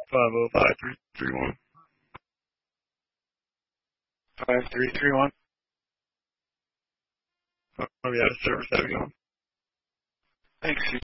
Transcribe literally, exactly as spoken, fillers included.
five oh five three three one. five three three one. Oh, yeah, service. There we go. Thanks.